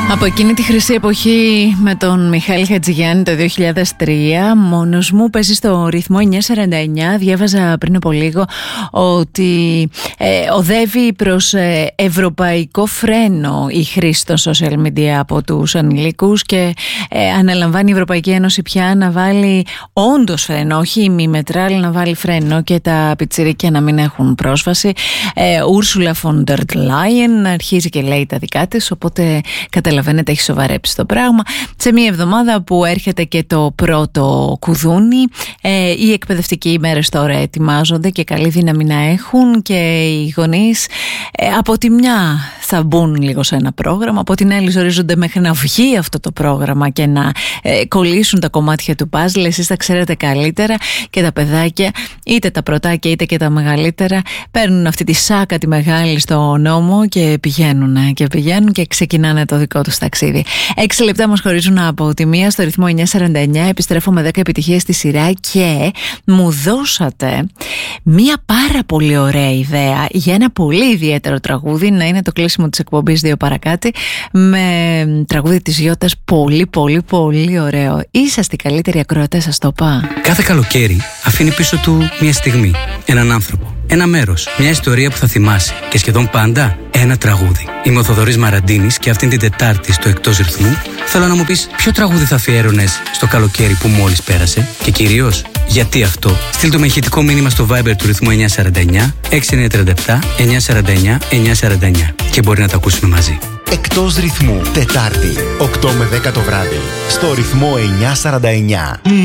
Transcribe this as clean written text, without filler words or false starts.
Από εκείνη τη χρυσή εποχή με τον Μιχάλη Χατζηγιάννη το 2003, μόνος μου παίζει στο ρυθμό 949. Διάβαζα πριν από λίγο ότι οδεύει προς ευρωπαϊκό φρένο η χρήση των social media από τους ανηλίκους και αναλαμβάνει η Ευρωπαϊκή Ένωση πια να βάλει όντως φρένο, όχι ημίμετρα, αλλά να βάλει φρένο και τα πιτσιρίκια να μην έχουν πρόσβαση. Ursula von der Leyen αρχίζει και λέει τα δικά της, οπότε καταλαβαίνετε, έχει σοβαρέψει το πράγμα. Σε μια εβδομάδα που έρχεται και το πρώτο κουδούνι, οι εκπαιδευτικοί ημέρες τώρα ετοιμάζονται και καλή δύναμη να έχουν, και οι γονείς από τη μια θα μπουν λίγο σε ένα πρόγραμμα, από την άλλη ζορίζονται μέχρι να βγει αυτό το πρόγραμμα και να κολλήσουν τα κομμάτια του παζλ. Εσείς τα ξέρετε καλύτερα, και τα παιδάκια, είτε τα πρωτάκια είτε και τα μεγαλύτερα, παίρνουν αυτή τη σάκα τη μεγάλη στο νόμο και πηγαίνουν και ξεκινάνε το δικό τους ταξίδι. 6 λεπτά μας χωρίζουν από τη μία στο ρυθμό 949. Επιστρέφω με 10 επιτυχίες στη σειρά και μου δώσατε μία πάρα πολύ ωραία ιδέα για ένα πολύ ιδιαίτερο τραγούδι, να είναι το κλείσιμο της εκπομπής 2 παρακάτι, με τραγούδι της Γιώτας. Πολύ πολύ πολύ ωραίο. Είσαστε οι καλύτεροι ακροατές, σας το είπα. Κάθε καλοκαίρι αφήνει πίσω του μια στιγμή, έναν άνθρωπο, ένα μέρος, μια ιστορία που θα θυμάσαι, και σχεδόν πάντα ένα τραγούδι. Είμαι ο Θοδωρής Μαραντίνης και αυτήν την Τετάρτη στο Εκτός Ρυθμού θέλω να μου πεις ποιο τραγούδι θα αφιέρωνες στο καλοκαίρι που μόλις πέρασε, και κυρίως γιατί αυτό. Στείλ το με ηχητικό μήνυμα στο Viber του ρυθμού 949 6937 949 949 και μπορεί να τα ακούσουμε μαζί. Εκτός Ρυθμού, Τετάρτη, 8 με 10 το βράδυ, στο ρυθμό 949.